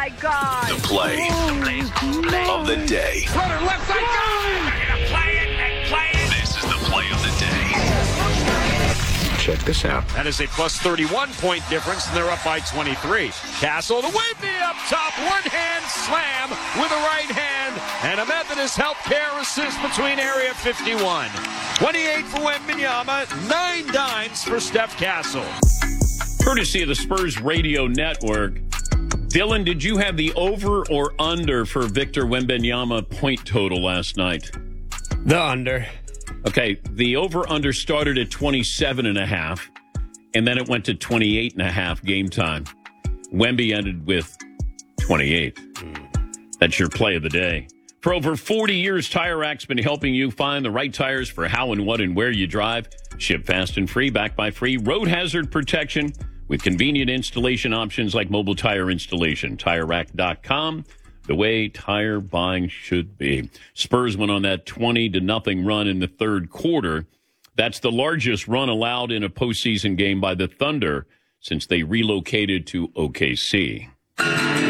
my God. The play of the day. Runner left side, go! We're going to play it and play it. This is the play of the day. Check this out. That is a plus 31-point difference, and they're up by 23. Castle to Wemby up top. One-hand slam with a right hand, and a Methodist Healthcare assist between area 51. 28 for Wembanyama, 9 dimes for Steph Castle. Courtesy of the Spurs Radio Network. Dylan, did you have the over or under for Victor Wembanyama point total last night? The under. Okay, the over-under started at 27.5, and then it went to 28.5 game time. Wemby ended with 28. That's your play of the day. For over 40 years, Tire Rack's been helping you find the right tires for how and what and where you drive. Ship fast and free, backed by free road hazard protection with convenient installation options like mobile tire installation. TireRack.com. The way tire buying should be. Spurs went on that 20-0 run in the third quarter. That's the largest run allowed in a postseason game by the Thunder since they relocated to OKC.